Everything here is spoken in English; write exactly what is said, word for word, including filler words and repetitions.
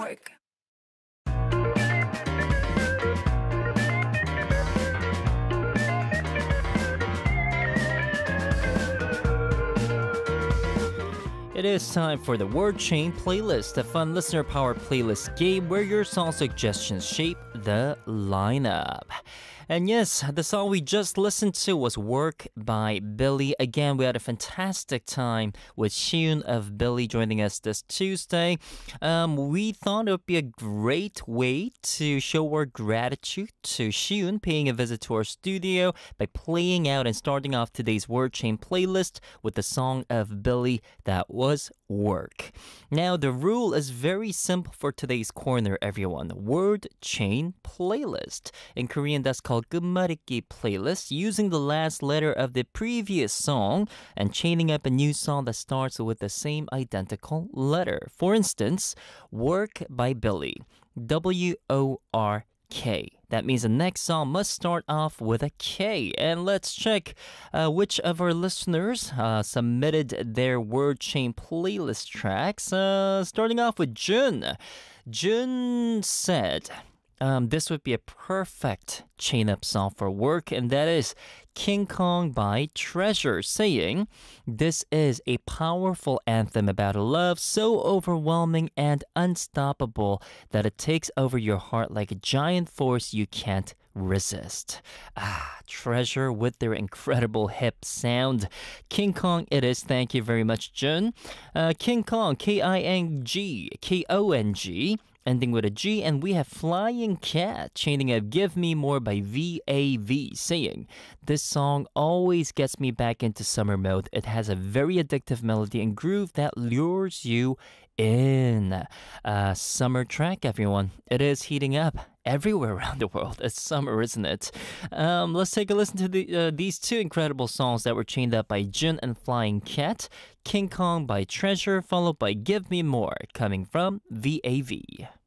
org. It is time for the Word Chain Playlist, a fun listener powered playlist game where your song suggestions shape the lineup. And yes, the song we just listened to was Work by Billy. Again, we had a fantastic time with Xiun of Billy joining us this Tuesday. Um, we thought it would be a great way to show our gratitude to Xiun paying a visit to our studio by playing out and starting off today's Word Chain Playlist with the song of Billy that was Work. Now, the rule is very simple for today's corner, everyone. Word Chain Playlist. In Korean, that's called 끝말잇기 playlist, using the last letter of the previous song and chaining up a new song that starts with the same identical letter. For instance, Work by Billy. W O R K. That means the next song must start off with a K. And let's check uh, which of our listeners uh, submitted their word chain playlist tracks. Uh, starting off with Jun. Jun said, Um, this would be a perfect chain-up song for work, and that is King Kong by Treasure, saying, this is a powerful anthem about a love so overwhelming and unstoppable that it takes over your heart like a giant force you can't resist. Ah, Treasure with their incredible hip sound. King Kong it is. Thank you very much, Jun. Uh, King Kong, K I N G, K O N G. Ending with a G, and we have Flying Cat chaining up Give Me More by V A V, saying, this song always gets me back into summer mode. It has a very addictive melody and groove that lures you in. Uh, summer track, everyone. It is heating up everywhere around the world. It's summer, isn't it? Um, let's take a listen to the, uh, these two incredible songs that were chained up by Jun and Flying Cat. King Kong by Treasure, followed by Give Me More, coming from V A V.